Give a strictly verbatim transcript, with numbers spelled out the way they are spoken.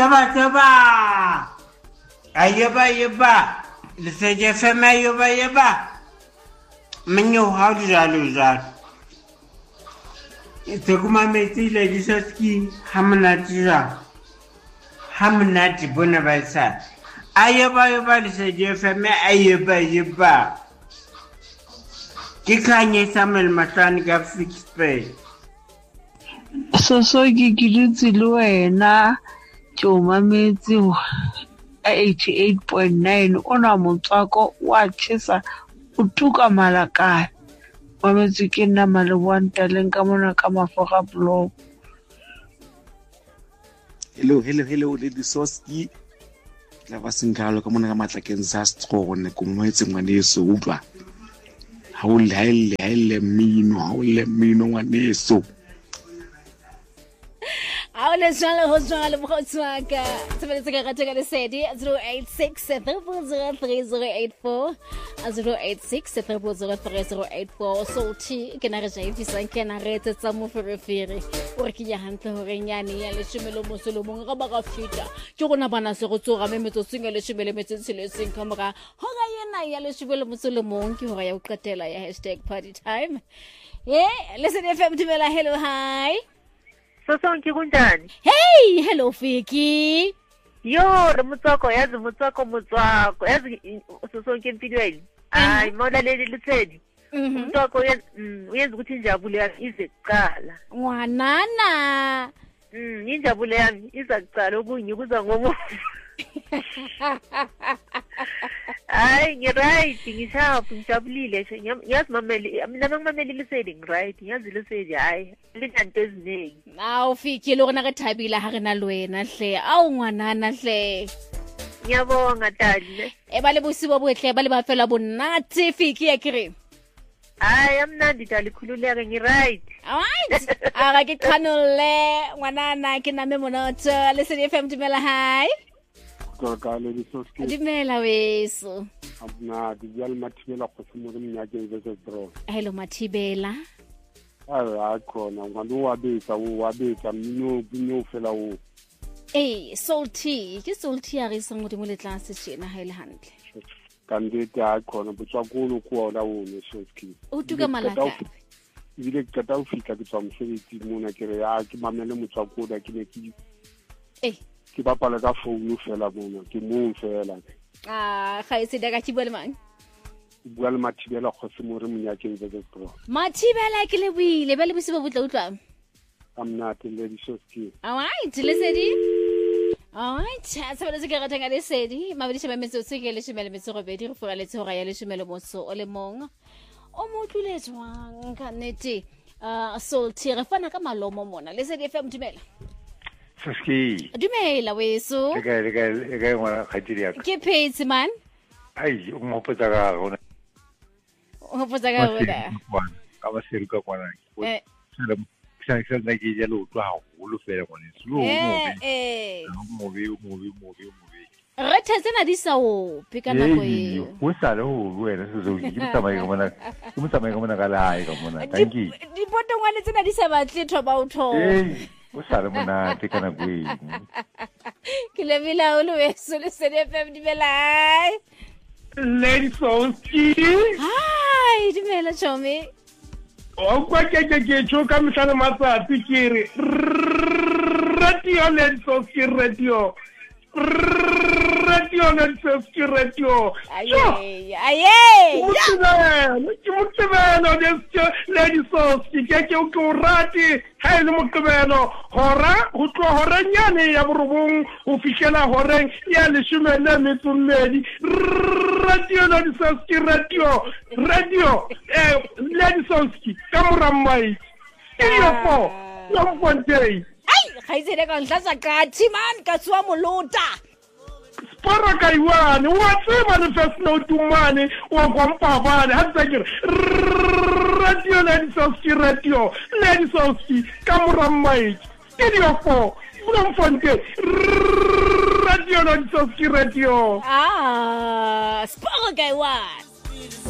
Taba taba. Ayaba yaba. Le seigneur fait ma yaba yaba. Menyo how do I lose that? It's a kuma meti le disoski hamnatira. Hamnati bonabaisa. Ayaba yaba le seigneur fait ma ayaba yaba. Kikanye Samuel Matani ga fixed pay. So so ke ke dutse le wena ke o mametse eighty-eight point nine ona motswako wa tshisa o tuka malakane mametse ke nna male one taleng ka mona ka mafoga block. Hello hello hello lady Soski la ba singalo ka mona ka matlakeng sa strone ko moetse ngwaneso utlwa ha o le ha ile ha ile mino ha o le mino ngwaneso. Ahora solo José le Botswaka. Sabele tsaka ka tsaka le sedi zero eight six zero zero three zero eight four zero eight six zero zero three zero eight four so ti ke na re ja ifisa ke na re tsetsa mo ferefere o re ke ya hantle hore nyane ya le shimelo mo solomong ga ba ka fita ke gona bana se go tsoga me metso singa le shimelo metso tshelo seng ka mora ho ga yena ya le shimelo mo solomong ke hore ya o qetela ya hashtag party time. Yeah, listen F M Dumela, hello hi. Sosonke kunjani? Hey, hello Fiki. Yo, le motswako yazi motswako motswako yazi Sosonke empilweni. Hayi mola leli litsedi. Motswako uyenza ukuthi injabulo yami ize kuqala. Ngwanana. Mm, injabulo yami iza kuqala okunye kuza ngomo. Hayi ngiright ngishaphi ngijabulile yazi mameli mina ngimameli lisedi ngiright yazi lisedi hayi linanto eziningi. Awu Fiki lo rona re thabile ha rena le wena hle awu ngwanana hle. Ngiyabonga tali. E ba le bosibo bohle ba le ba fela bonate Fiki ya kire. Hayi amnandi tali khululeke ngiright. Alright. Ara ke qhanole ngwanana ke name monotho le Lesedi F M Dumela hi. Ka le Soski. Dumela weso. Abna dijal Mathibela go semore mnyake tse bro. Hello Mathibela. Ala khona ngwandu wa betsa wa betsa mno mno fela o. Eh salty ke salty ya re seng modimo le tlase tshena ha ile hantle. Kandete a khona botswakolo ko ona o ne Soski. O tuka malaka. Ile ke ta o fika ke tswa mosebetsi mona ke re ya ke mamele motswakolo ke ne ke eh ke bapala ka phone fela mona ke mo fela. Ah ga e se daga tshibole mang? Bua le Mathibela go se more mnyakeng tse bro. Mathibela ke le buile ba le bosibo botla utlwa. Amnate le Soski. Alright Lesedi. Alright sa ba se ke rata ga Lesedi ma ba di sheba metso se ke le shimele metso go be di re fora le tshoga ya le shimele motso o le mong. O mo tluletswang ka nete ah salty re fana ka malomo mona Lesedi F M Dumela. Soski. Dumela weso. Ega ega ega ngwana khatiri ya. Ke phetse man. Ai o mo potsa ga gona. O potsa ga gona. Ka ba se ruka kwana. Eh. Sele sele sele na ke jalo twa ha o lo fela kwana. Slow mo. Eh. Mo be mo be mo be mo be. Re tsena di sa o pika na go e. O sa le o wena se zo ke motsamai ka mona. Ke motsamai ka mona ka lae ka mona. Thank you. Di poto ngwane tsena di sa batle thoba o tho. Eh. O sa le mona te kana bui. Ke le bila o lo weso le Lesedi F M Dumela. Lady Soski. Hi, Dumela Chomi. O kwa ke ke ke tsho ka mhlana matsatsi ke re radio Lady Soski radio. Radio Lady Soski radio. Aye, aye. Mutibelo, ke mutibelo de Lady Soski ke ke o rati. Ha ile mutibelo hora go tlo hora nyane ya borobong o fihlela horeng ya le shumela metsumedi. Radio Lady Soski radio. Radio eh Lady Soski ka moramai. Iyo po. Yo ponte. Ai, ga itse le ka ntlatsa ka man ka tswa molota. Spara ka iwane wa tseba le first note mane wa kwampa bane ha tsakere. Radio Lady Soski radio. Lady Soski ka moramai. Iyo po. Bloemfontein. Radio Lady Soski radio. Ah, spara ka iwane.